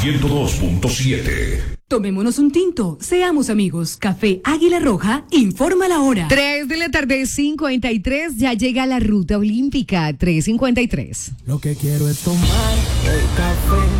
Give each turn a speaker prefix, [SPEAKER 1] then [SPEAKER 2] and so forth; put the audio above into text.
[SPEAKER 1] 102.7.
[SPEAKER 2] Tomémonos un tinto, seamos amigos. Café Águila Roja informa la hora.
[SPEAKER 3] 3:53, ya llega la ruta olímpica, 3:53.
[SPEAKER 4] Lo que quiero es tomar el café